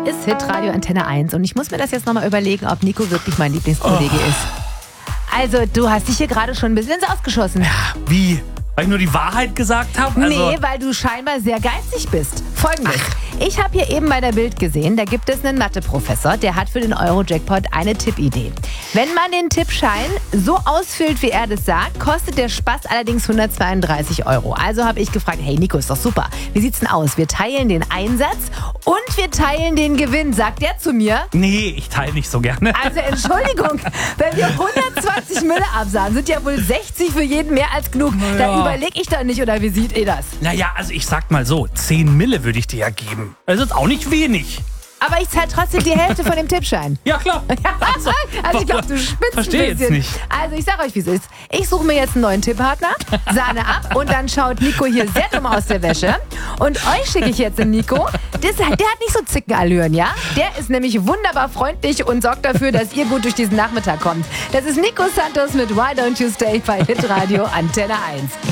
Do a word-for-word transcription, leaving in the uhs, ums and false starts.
ist Hitradio Antenne eins und ich muss mir das jetzt nochmal überlegen, ob Nico wirklich mein Lieblingskollege Oh. ist. Also, du hast dich hier gerade schon ein bisschen ins Ausgeschossen. Ja, wie? Weil ich nur die Wahrheit gesagt habe? Also, Nee, weil du scheinbar sehr geizig bist. Folgendes. Ich habe hier eben bei der Bild gesehen, da gibt es einen Mathe-Professor, der hat für den Euro-Jackpot eine Tippidee. Wenn man den Tippschein so ausfüllt, wie er das sagt, kostet der Spaß allerdings hundertzweiunddreißig Euro. Also habe ich gefragt, hey Nico, ist doch super. Wie sieht's denn aus? Wir teilen den Einsatz und wir teilen den Gewinn, sagt der zu mir. nee, ich teile nicht so gerne. Also Entschuldigung, wenn wir hundertzwanzig Mille absahen, sind ja wohl sechzig für jeden mehr als genug. Da Ja. überlege ich doch nicht, oder wie seht ihr das? Naja, also ich sag mal so, zehn Mille würde ich dir ja geben. Das ist auch nicht wenig. Aber ich zahle trotzdem die Hälfte von dem Tippschein. Ja, klar. Also, also ich glaube, du spitzt Versteh ein jetzt bisschen. nicht. Also ich sag euch, wie es ist. Ich suche mir jetzt einen neuen Tipppartner, Sahne ab und dann schaut Nico hier sehr dumm aus der Wäsche. Und euch schicke ich jetzt den Nico. Das, der hat nicht so Zickenallüren, ja? Der ist nämlich wunderbar freundlich und sorgt dafür, dass ihr gut durch diesen Nachmittag kommt. Das ist Nico Santos mit Why Don't You Stay bei Hitradio Antenne eins.